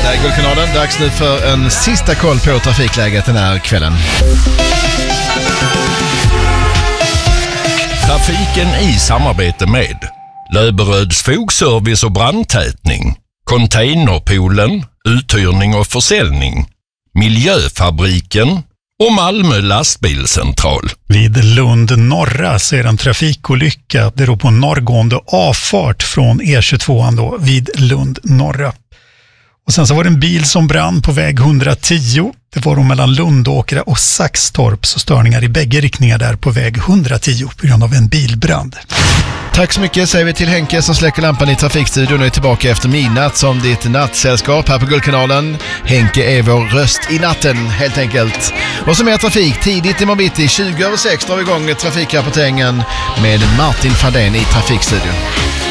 Det är Guldkanalen. Dags nu för en sista koll på trafikläget den här kvällen. Trafiken i samarbete med Löberöds fogservice och brandtätning, Containerpoolen, uthyrning och försäljning, Miljöfabriken och Malmö lastbilscentral. Vid Lund norra ser en trafikolycka. Det är på norrgående avfart från E22 då, vid Lund norra. Och sen så var det en bil som brann på väg 110. Det var då mellan Lundåkra och Saxtorp, så störningar i bägge riktningar där på väg 110 på grund av en bilbrand. Tack så mycket säger vi till Henke som släcker lampan i trafikstudion och är tillbaka efter midnatt som ditt nattsällskap här på Guldkanalen. Henke är vår röst i natten helt enkelt. Och som är trafik tidigt i morgon bitti 20:06 drar vi igång trafikrapporteringen med Martin Fadén i trafikstudion.